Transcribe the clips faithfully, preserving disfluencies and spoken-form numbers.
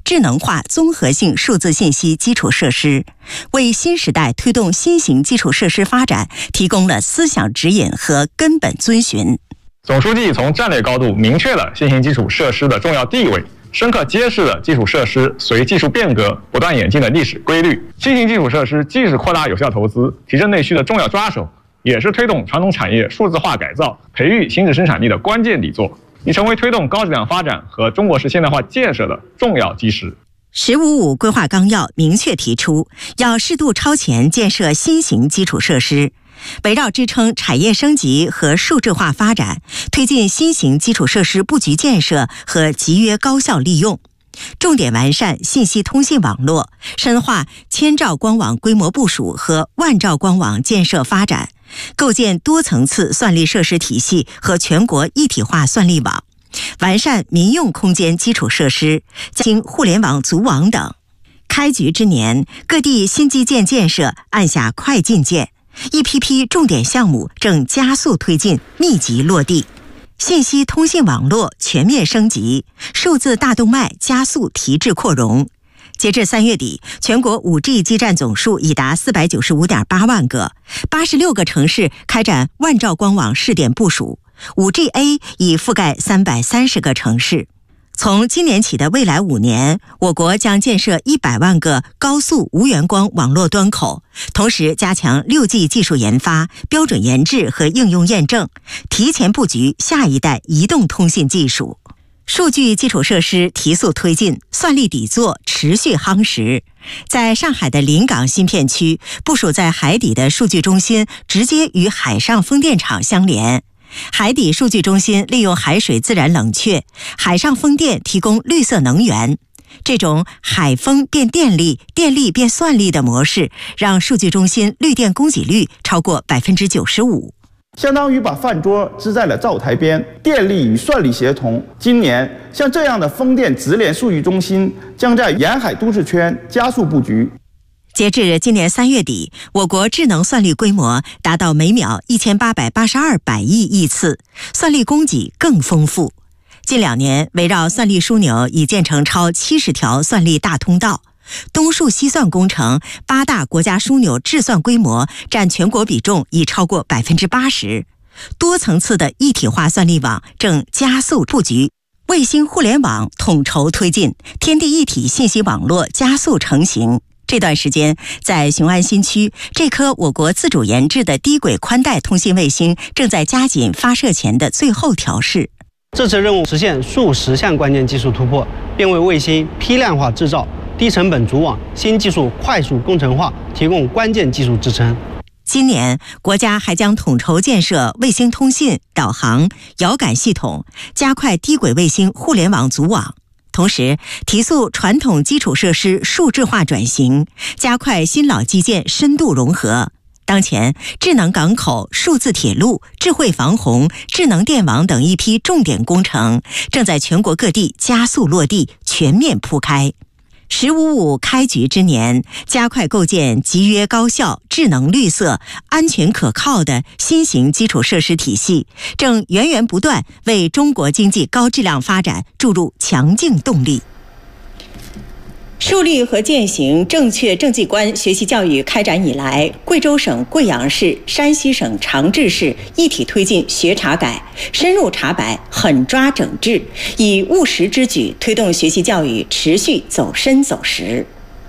智能化综合性数字信息基础设施，为新时代推动新型基础设施发展提供了思想指引和根本遵循。 总书记从战略高度明确了新型基础设施的重要地位，深刻揭示了基础设施随技术变革不断演进的历史规律。新型基础设施既是扩大有效投资、提振内需的重要抓手，也是推动传统产业数字化改造、培育新质生产力的关键底座，已成为推动高质量发展和中国式现代化建设的重要基石。 十五五规划纲要明确提出，要适度超前建设新型基础设施，围绕支撑产业升级和数字化发展，推进新型基础设施布局建设和集约高效利用，重点完善信息通信网络，深化千兆光网规模部署和万兆光网建设发展，构建多层次算力设施体系和全国一体化算力网，完善民用空间基础设施，经互联网组网等。开局之年，各地新基建建设按下快进键，一批批重点项目正加速推进，密集落地。信息通信网络全面升级，数字大动脉加速提质扩容。截至三月底，全国 五 G 基站总数已达 四百九十五点八万个，八十六个城市开展万兆光网试点部署， 五 G A 已覆盖三百三十个城市。从今年起的未来五年，我国将建设一百万个高速无源光网络端口，同时加强 六 G 技术研发、标准研制和应用验证，提前布局下一代移动通信技术。数据基础设施提速推进，算力底座持续夯实。在上海的临港新片区，部署在海底的数据中心直接与海上风电场相连。海底数据中心利用海水自然冷却，海上风电提供绿色能源。这种海风变电力、电力变算力的模式，让数据中心绿电供给率超过 百分之九十五。 相当于把饭桌支在了灶台边，电力与算力协同。今年，像这样的风电直连数据中心将在沿海都市圈加速布局。 截至今年三月底，我国智能算力规模达到每秒一千八百八十二百亿亿次，算力供给更丰富。近两年，围绕算力枢纽已建成超七十条算力大通道。东数西算工程八大国家枢纽制算规模占全国比重已超过 百分之八十， 多层次的一体化算力网正加速布局，卫星互联网统筹推进，天地一体信息网络加速成型。这段时间，在雄安新区，这颗我国自主研制的低轨宽带通信卫星正在加紧发射前的最后调试。 这次任务实现数十项关键技术突破，并为卫星批量化制造、低成本组网、新技术快速工程化提供关键技术支撑。 今年，国家还将统筹建设卫星通信、导航、遥感系统，加快低轨卫星互联网组网。同时，提速传统基础设施数字化转型，加快新老基建深度融合。当前，智能港口、数字铁路、智慧防洪、智能电网等一批重点工程正在全国各地加速落地，全面铺开。十五五开局之年，加快构建集约高效、智能绿色、安全可靠的新型基础设施体系，正源源不断为中国经济高质量发展注入强劲动力。树立和践行正确政绩观学习教育开展以来，贵州省贵阳市、山西省长治市一体推进学查改，深入查白，狠抓整治，以务实之举推动学习教育持续走深走实。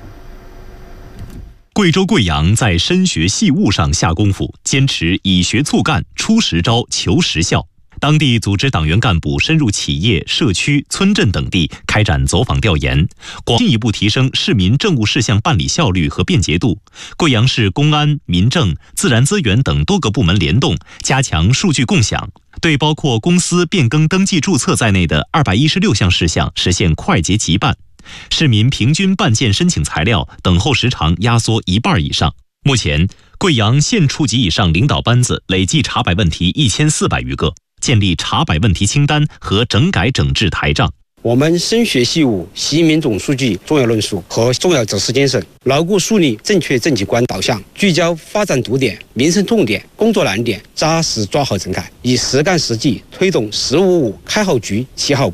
贵州贵阳在深学细务上下功夫，坚持以学促干、出实招、求实效。当地组织党员干部深入企业、社区、村镇等地开展走访调研，广进一步提升市民政务事项办理效率和便捷度。贵阳市公安、民政、自然资源等多个部门联动，加强数据共享，对包括公司变更登记注册在内的二百一十六项事项实现快捷急办。市民平均办件申请材料等候时长压缩一半以上。目前，贵阳县处级以上领导班子累计查摆问题一千四百余个。建立查摆问题清单和整改整治台账。 我们深学细务、习民总书记重要论述和重要指示精神，牢固树立正确政绩观导向，聚焦发展堵点、民生痛点、工作难点，扎实抓好整改，以实干实际推动“十五五”开好局、起好